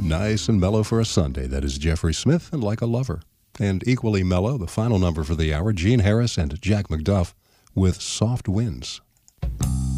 Nice and mellow for a Sunday. That is Jeffrey Smith and Like a Lover. And equally mellow, the final number for the hour, Gene Harris and Jack McDuff with Soft Winds.